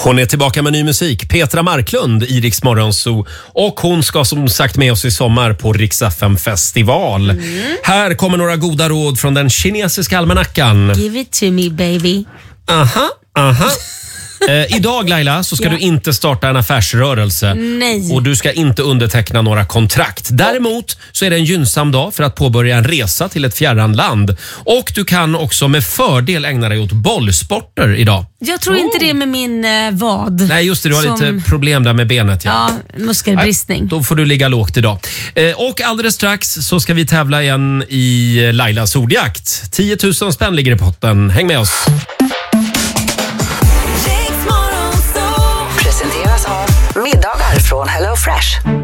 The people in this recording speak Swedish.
Hon är tillbaka med ny musik. Petra Marklund i Rix Morgonzoo. Och hon ska som sagt med oss i sommar på Rix FM festival. Här kommer några goda råd från den kinesiska almanackan. Give it to me baby. Aha. Idag Laila så ska du inte starta en affärsrörelse. Nej. Och du ska inte underteckna några kontrakt. Däremot så är det en gynnsam dag för att påbörja en resa till ett fjärran land. Och du kan också med fördel ägna dig åt bollsporter idag. Jag tror inte det med min vad. Nej just det, du har lite problem där med benet. Ja, muskelbristning. Då får du ligga lågt idag. Och alldeles strax så ska vi tävla igen i Lailas ordjakt. 10 000 spänn ligger i potten. Häng med oss. Presenteras av middagar från Hello Fresh.